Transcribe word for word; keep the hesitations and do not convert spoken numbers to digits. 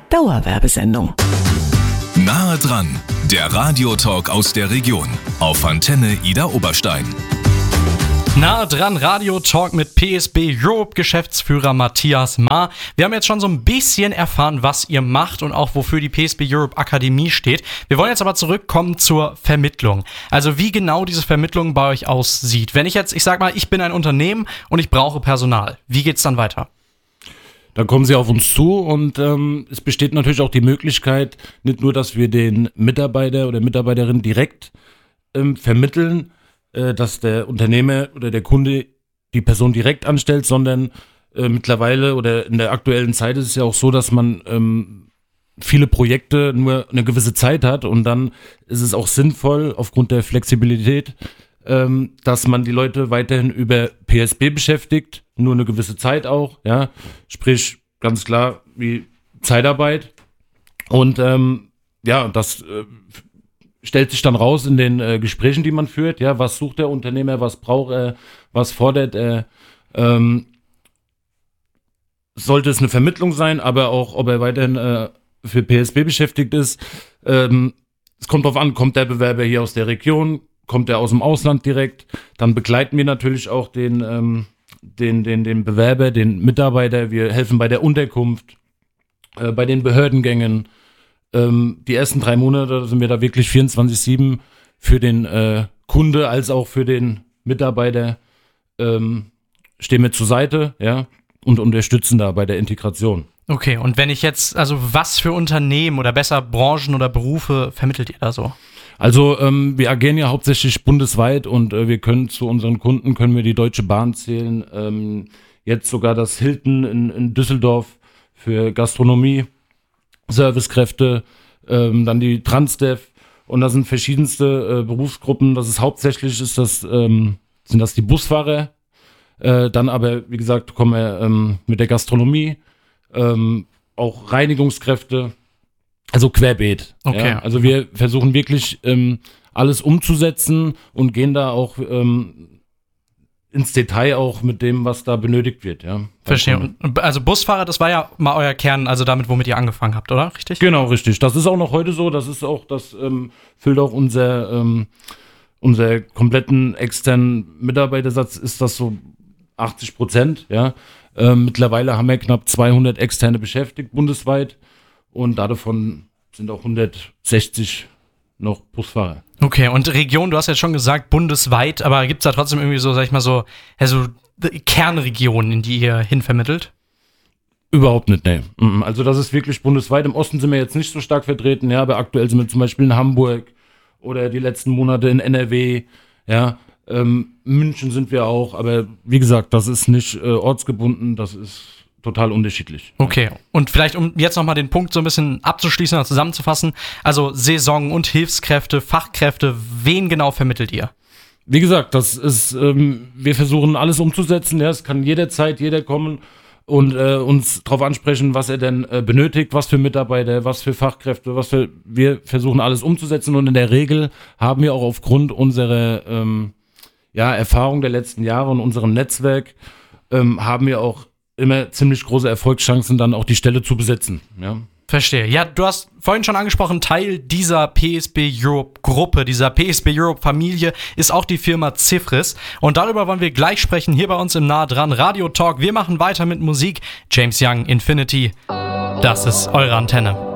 Dauerwerbesendung. Nahe dran, der Radiotalk aus der Region auf Antenne Ida Oberstein. Nahe dran, Radio-Talk mit P S B Europe Geschäftsführer Matthias Maar. Wir haben jetzt schon so ein bisschen erfahren, was ihr macht und auch wofür die P S B Europe Akademie steht. Wir wollen jetzt aber zurückkommen zur Vermittlung. Also wie genau diese Vermittlung bei euch aussieht. Wenn ich jetzt, ich sag mal, ich bin ein Unternehmen und ich brauche Personal. Wie geht's dann weiter? Dann kommen sie auf uns zu und ähm, es besteht natürlich auch die Möglichkeit, nicht nur, dass wir den Mitarbeiter oder Mitarbeiterin direkt ähm, vermitteln, dass der Unternehmer oder der Kunde die Person direkt anstellt, sondern äh, mittlerweile oder in der aktuellen Zeit ist es ja auch so, dass man ähm, viele Projekte nur eine gewisse Zeit hat und dann ist es auch sinnvoll, aufgrund der Flexibilität, ähm, dass man die Leute weiterhin über P S B beschäftigt, nur eine gewisse Zeit auch, ja, sprich ganz klar wie Zeitarbeit und ähm, ja, das äh, stellt sich dann raus in den äh, Gesprächen, die man führt, ja, was sucht der Unternehmer, was braucht er, was fordert er, ähm, sollte es eine Vermittlung sein, aber auch, ob er weiterhin äh, für P S B beschäftigt ist, ähm, es kommt drauf an, kommt der Bewerber hier aus der Region, kommt er aus dem Ausland direkt, dann begleiten wir natürlich auch den, ähm, den, den, den Bewerber, den Mitarbeiter, wir helfen bei der Unterkunft, äh, bei den Behördengängen. Ähm, die ersten drei Monate sind wir da wirklich vierundzwanzig sieben für den äh, Kunde als auch für den Mitarbeiter ähm, stehen wir zur Seite, ja, und unterstützen da bei der Integration. Okay, und wenn ich jetzt, also was für Unternehmen oder besser Branchen oder Berufe vermittelt ihr da so? Also ähm, wir agieren ja hauptsächlich bundesweit und äh, wir können zu unseren Kunden, können wir die Deutsche Bahn zählen, ähm, jetzt sogar das Hilton in, in Düsseldorf für Gastronomie, Servicekräfte, ähm, dann die Transdev und da sind verschiedenste äh, Berufsgruppen. Das ist hauptsächlich ist das ähm, sind das die Busfahrer, äh, dann aber wie gesagt kommen wir ähm, mit der Gastronomie, ähm, auch Reinigungskräfte, also querbeet. Okay. Ja? Also wir versuchen wirklich ähm, alles umzusetzen und gehen da auch ähm, ins Detail auch mit dem, was da benötigt wird, ja. Verstehe. Also Busfahrer, das war ja mal euer Kern, also damit, womit ihr angefangen habt, oder? Richtig? Genau, richtig. Das ist auch noch heute so. Das ist auch, das ähm, füllt auch unser, ähm, unser kompletten externen Mitarbeitersatz, ist das so achtzig Prozent, ja. Ähm, mittlerweile haben wir knapp zweihundert externe beschäftigt bundesweit und davon sind auch hundertsechzig noch Busfahrer. Okay, und Region, du hast jetzt schon gesagt, bundesweit, aber gibt es da trotzdem irgendwie so, sag ich mal so, also Kernregionen, in die ihr hinvermittelt? Überhaupt nicht, ne. Also das ist wirklich bundesweit. Im Osten sind wir jetzt nicht so stark vertreten, ja, aber aktuell sind wir zum Beispiel in Hamburg oder die letzten Monate in N R W, ja, ähm, München sind wir auch, aber wie gesagt, das ist nicht äh, ortsgebunden, das ist total unterschiedlich. Okay, und vielleicht, um jetzt nochmal den Punkt so ein bisschen abzuschließen oder zusammenzufassen, also Saison- und Hilfskräfte, Fachkräfte, wen genau vermittelt ihr? Wie gesagt, das ist, ähm, wir versuchen alles umzusetzen, ja, es kann jederzeit jeder kommen und äh, uns darauf ansprechen, was er denn äh, benötigt, was für Mitarbeiter, was für Fachkräfte, was für, wir versuchen alles umzusetzen und in der Regel haben wir auch aufgrund unserer ähm, ja, Erfahrung der letzten Jahre und unserem Netzwerk ähm, haben wir auch immer ziemlich große Erfolgschancen, dann auch die Stelle zu besetzen. Ja. Verstehe. Ja, du hast vorhin schon angesprochen, Teil dieser P S B Europe Gruppe, dieser P S B Europe Familie ist auch die Firma Zifris. Und darüber wollen wir gleich sprechen, hier bei uns im Nahe dran Radio Talk. Wir machen weiter mit Musik. James Young, Infinity, das ist eure Antenne.